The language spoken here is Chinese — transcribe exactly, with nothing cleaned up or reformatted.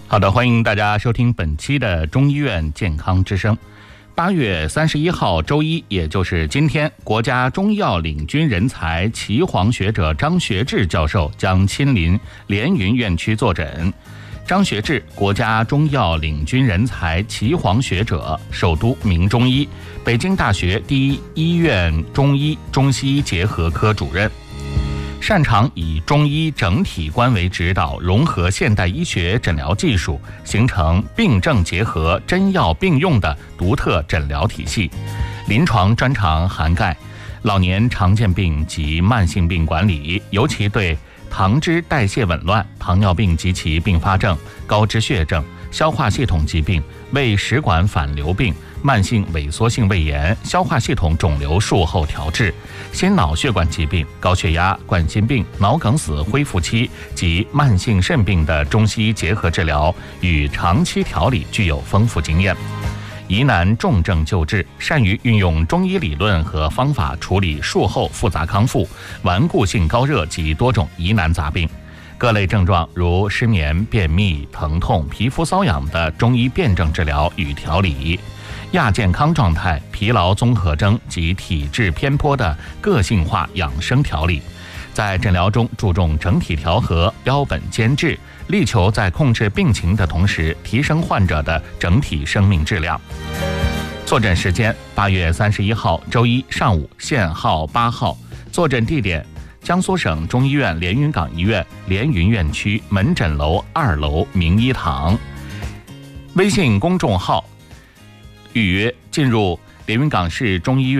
好的，欢迎大家收听本期的中医院健康之声。八月三十一号周一，也就是今天，国家中医药领军人才岐黄学者张学志教授将亲临连云院区坐诊。张学志，国家中药领军人才岐黄学者，首都名中医，北京大学第一医院中医中西医结合科主任，擅长以中医整体观为指导，融合现代医学诊疗技术，形成病症结合、真药并用的独特诊疗体系。临床专长涵盖老年常见病及慢性病管理，尤其对糖脂代谢紊乱、糖尿病及其并发症、高脂血症、消化系统疾病、胃食管反流病、慢性萎缩性胃炎、消化系统肿瘤术后调治、心脑血管疾病、高血压、冠心病、脑梗死恢复期及慢性肾病的中西医结合治疗与长期调理具有丰富经验。疑难重症救治，善于运用中医理论和方法处理术后复杂康复、顽固性高热及多种疑难杂病。各类症状如失眠、便秘、疼痛、皮肤瘙痒的中医辨证治疗与调理，亚健康状态、疲劳综合征及体质偏颇的个性化养生调理。在诊疗中注重整体调和、标本兼治，力求在控制病情的同时提升患者的整体生命质量。坐诊时间：八月三十一号周一上午，限号八号。坐诊地点：江苏省中医院连云港医院连云院区门诊楼二楼明医堂。微信公众号预约进入连云港市中医院